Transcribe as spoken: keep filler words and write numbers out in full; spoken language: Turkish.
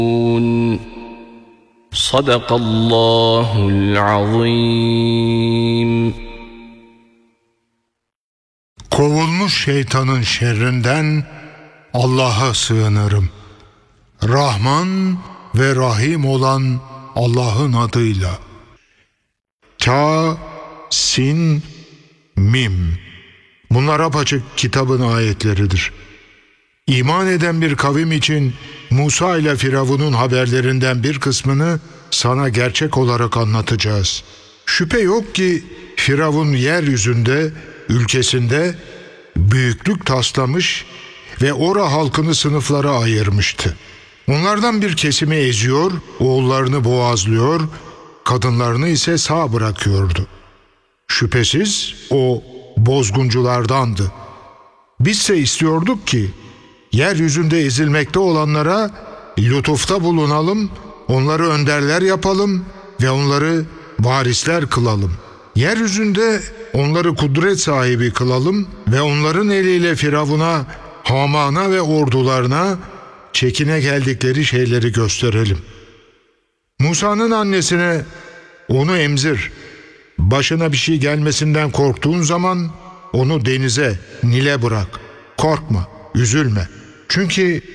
Sadakallahul azim. Kovulmuş şeytanın şerrinden Allah'a sığınırım. Rahman ve Rahim olan Allah'ın adıyla. Ta, Sin, Mim. Bunlar apaçık kitabın ayetleridir. İman eden bir kavim için Musa ile Firavun'un haberlerinden bir kısmını sana gerçek olarak anlatacağız. Şüphe yok ki Firavun yeryüzünde, ülkesinde büyüklük taslamış ve ora halkını sınıflara ayırmıştı. Onlardan bir kesimi eziyor, oğullarını boğazlıyor, kadınlarını ise sağ bırakıyordu. Şüphesiz o bozgunculardandı. Bizse istiyorduk ki yeryüzünde ezilmekte olanlara lütufta bulunalım, onları önderler yapalım ve onları varisler kılalım. Yeryüzünde onları kudret sahibi kılalım ve onların eliyle Firavun'a, Haman'a ve ordularına çekine geldikleri şeyleri gösterelim. Musa'nın annesine onu emzir, başına bir şey gelmesinden korktuğun zaman onu denize, Nil'e bırak. Korkma, üzülme. Çünkü